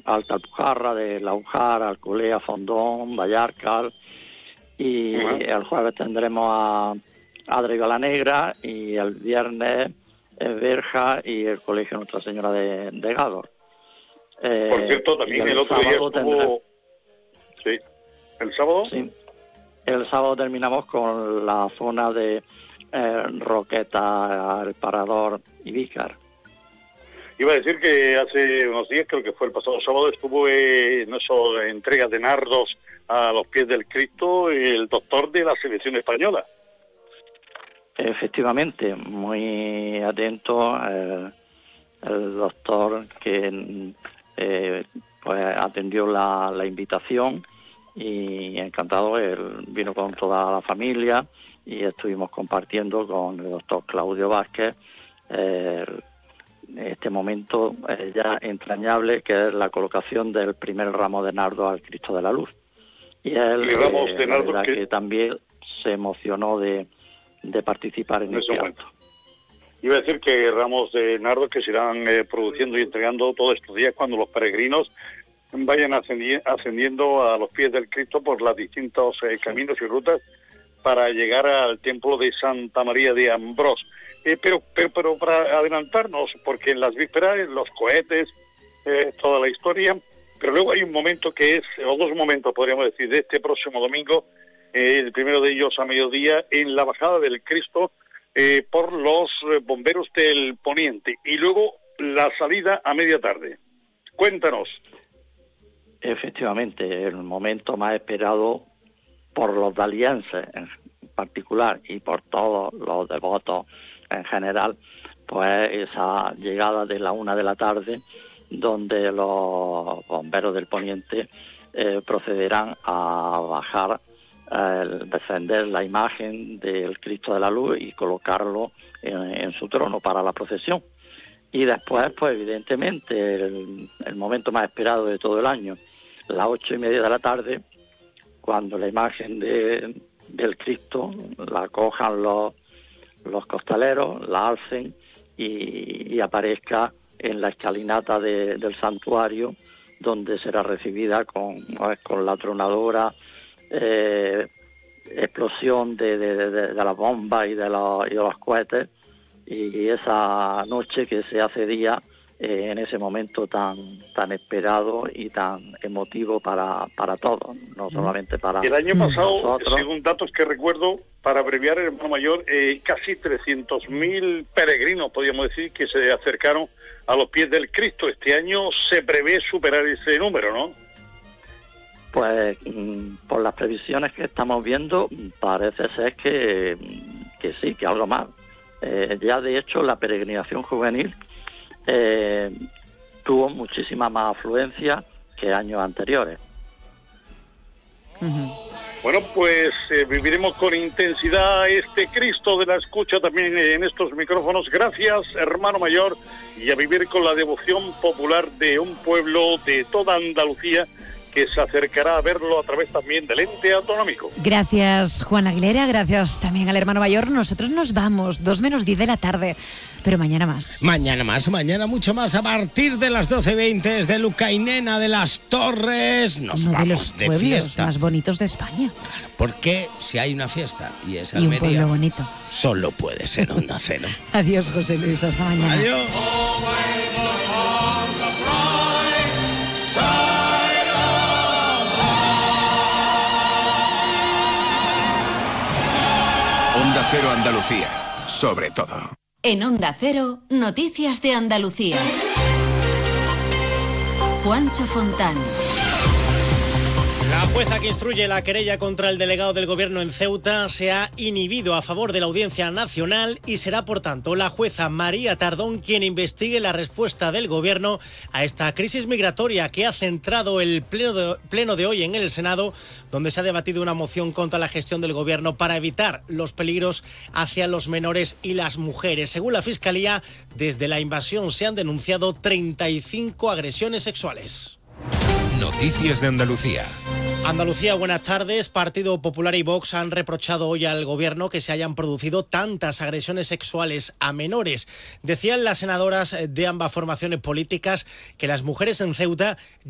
Alpujarra, de La Ujar, Alcolea, Fondón, Vallarcal, y el jueves tendremos a Adriga la Negra, y el viernes Berja y el Colegio Nuestra Señora de Gádor. Por cierto, también el otro día estuvo... Sí, ¿el sábado? Sí, el sábado terminamos con la zona de Roqueta, El Parador y Vícar. Iba a decir que hace unos días, creo que fue el pasado sábado, estuvo en eso, entrega de nardos a los pies del Cristo el doctor de la selección española. Efectivamente, muy atento el doctor que pues atendió la invitación, y encantado. Él vino con toda la familia y estuvimos compartiendo con el doctor Claudio Vázquez este momento ya entrañable, que es la colocación del primer ramo de nardo al Cristo de la Luz. Y él la verdad que también se emocionó de participar en este acto. Iba a decir que ramos de nardo que se irán produciendo y entregando todos estos días cuando los peregrinos vayan ascendiendo a los pies del Cristo por los distintos caminos y rutas para llegar al templo de Santa María de Ambrós. Pero para adelantarnos, porque en las vísperas, los cohetes, toda la historia, pero luego hay un momento que es, o dos momentos podríamos decir, de este próximo domingo, el primero de ellos a mediodía, en la bajada del Cristo por los bomberos del Poniente, y luego la salida a media tarde. Cuéntanos. Efectivamente, el momento más esperado por los dalienses en particular y por todos los devotos en general, pues esa llegada de la 1 de la tarde, donde los bomberos del Poniente procederán a bajar, descender la imagen del Cristo de la Luz y colocarlo en su trono para la procesión. Y después, pues evidentemente, el momento más esperado de todo el año, las 8:30 de la tarde, cuando la imagen del Cristo la cojan los costaleros, la alcen y aparezca en la escalinata del santuario, donde será recibida con la tronadora, explosión de las bombas y de los cohetes, y esa noche que se hace día en ese momento tan esperado y tan emotivo para todos, no solamente para el año pasado, nosotros. Según datos que recuerdo, para abreviar, el hermano mayor, casi 300.000 peregrinos, podríamos decir, que se acercaron a los pies del Cristo. Este año se prevé superar ese número, ¿no? Pues por las previsiones que estamos viendo, parece ser que sí, que algo más. Ya de hecho la peregrinación juvenil tuvo muchísima más afluencia que años anteriores. Bueno, pues viviremos con intensidad este Cristo de la Escucha también en estos micrófonos. Gracias, hermano mayor, y a vivir con la devoción popular de un pueblo de toda Andalucía que se acercará a verlo a través también del ente autonómico. Gracias, Juan Aguilera, gracias también al hermano mayor. Nosotros nos vamos, 2:10 de la tarde, pero mañana más. Mañana mucho más, a partir de las 12:20 desde Lucainena de las Torres. Nos Uno vamos de los de pueblos fiesta. más bonitos de España. Claro, porque si hay una fiesta y es Y un Almería, pueblo bonito. solo puede ser Onda Cero. Adiós, José Luis, hasta mañana. Adiós. Onda Cero Andalucía, sobre todo. En Onda Cero, noticias de Andalucía. Juancho Fontán. La jueza que instruye la querella contra el delegado del gobierno en Ceuta se ha inhibido a favor de la Audiencia Nacional y será, por tanto, la jueza María Tardón quien investigue la respuesta del gobierno a esta crisis migratoria que ha centrado el pleno de hoy en el Senado, donde se ha debatido una moción contra la gestión del gobierno para evitar los peligros hacia los menores y las mujeres. Según la Fiscalía, desde la invasión se han denunciado 35 agresiones sexuales. Noticias de Andalucía. Andalucía, buenas tardes. Partido Popular y Vox han reprochado hoy al gobierno que se hayan producido tantas agresiones sexuales a menores. Decían las senadoras de ambas formaciones políticas que las mujeres en Ceuta